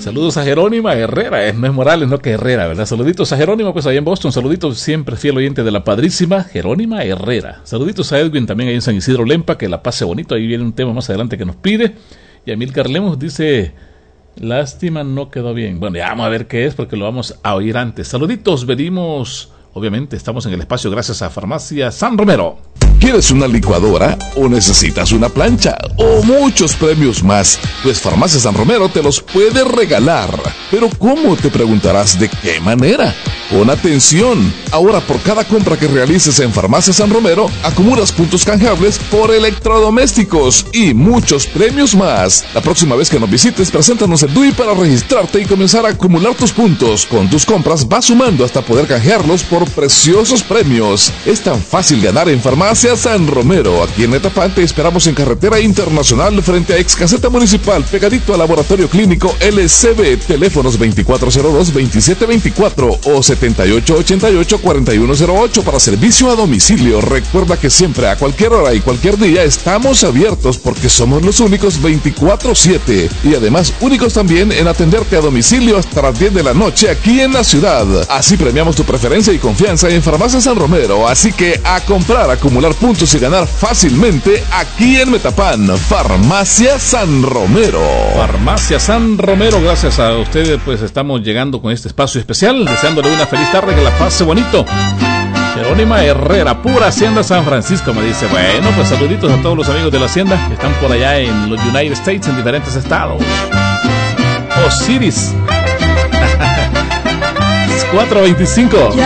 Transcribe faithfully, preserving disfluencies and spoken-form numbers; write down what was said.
Saludos a Jerónima Herrera, es, no es Morales, no que Herrera, ¿verdad? Saluditos a Jerónima, pues ahí en Boston. Saluditos siempre fiel oyente de la padrísima Jerónima Herrera. Saluditos a Edwin también ahí en San Isidro Lempa, que la pase bonito. Ahí viene un tema más adelante que nos pide. Y Amílcar Lemos dice, lástima, no quedó bien. Bueno, ya vamos a ver qué es porque lo vamos a oír antes. Saluditos, venimos, obviamente estamos en el espacio gracias a Farmacia San Romero. ¿Quieres una licuadora o necesitas una plancha o muchos premios más? Pues Farmacia San Romero te los puede regalar. Pero ¿cómo? Te preguntarás, ¿de qué manera? Pon atención. Ahora por cada compra que realices en Farmacia San Romero, acumulas puntos canjeables por electrodomésticos y muchos premios más. La próxima vez que nos visites, preséntanos el D U I para registrarte y comenzar a acumular tus puntos. Con tus compras vas sumando hasta poder canjearlos por preciosos premios. Es tan fácil ganar en Farmacia San Romero. Aquí en Metapán te esperamos en Carretera Internacional frente a Ex Caseta Municipal, pegadito al Laboratorio Clínico L C B. Teléfonos veinticuatro cero dos, veintisiete veinticuatro o setenta y ocho ochenta y ocho, cuarenta y uno cero ocho para servicio a domicilio. Recuerda que siempre, a cualquier hora y cualquier día, estamos abiertos porque somos los únicos veinticuatro siete y además únicos también en atenderte a domicilio hasta las diez de la noche aquí en la ciudad. Así premiamos tu preferencia y confianza en Farmacia San Romero. Así que a comprar, acumular puntos y ganar fácilmente aquí en Metapán. Farmacia San Romero. Farmacia San Romero, gracias a ustedes pues estamos llegando con este espacio especial, deseándole una feliz tarde, que la pase bonito. Jerónima Herrera, pura Hacienda San Francisco, me dice. Bueno, pues saluditos a todos los amigos de la Hacienda que están por allá en los United States, en diferentes estados. Osiris. cuatro veinticinco.